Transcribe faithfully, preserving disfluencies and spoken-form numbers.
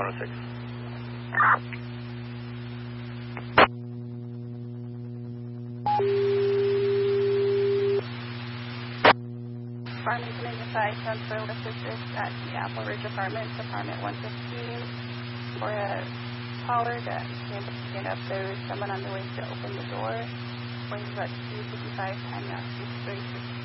one oh six. Department to identify transfer with assistance at the Apple Ridge Apartments, Apartment one fifteen, for a caller that came to pick up. There was someone on the way to open the door. When he's about two fifty-five, time out six thirty-six.